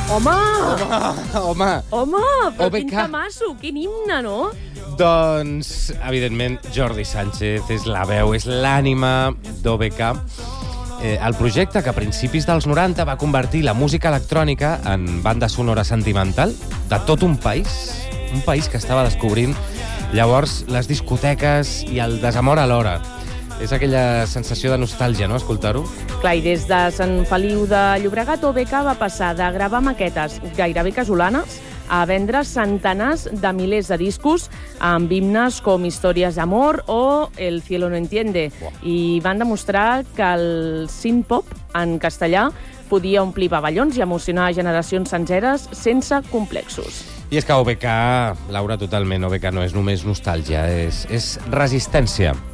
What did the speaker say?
Home! Home! Home, però quin OBK. tamasso, quin himne, no? Doncs, evidentment, Jordi Sánchez és la veu, és l'ànima d'OBK. El projecte que a principis dels 90 va convertir la música electrònica en banda sonora sentimental de tot un país que estava descobrint llavors les discoteques i el desamor alhora. És aquella sensació de nostàlgia, no?, escoltar-ho. Clar, i des de Sant Feliu de Llobregat, OBK va passar de gravar maquetes gairebé casolanes a vendre centenars de milers de discos amb himnes com Històries d'amor o El cielo no entiende. I van demostrar que el synth-pop en castellà podia omplir pavellons i emocionar generacions senceres sense complexos. I és que OBK, Laura, totalment, OBK no és només nostàlgia, és resistència.